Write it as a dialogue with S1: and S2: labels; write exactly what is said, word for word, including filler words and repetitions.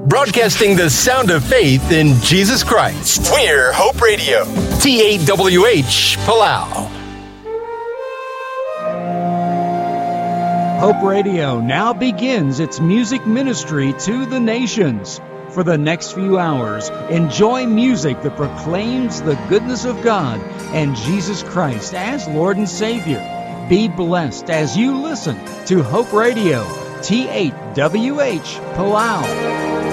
S1: Broadcasting the sound of faith in Jesus Christ. We're Hope Radio. T eight W H, Palau.
S2: Hope Radio now begins its music ministry to the nations. For the next few hours, enjoy music that proclaims the goodness of God and Jesus Christ as Lord and Savior. Be blessed as you listen to Hope Radio, T eight W H, Palau.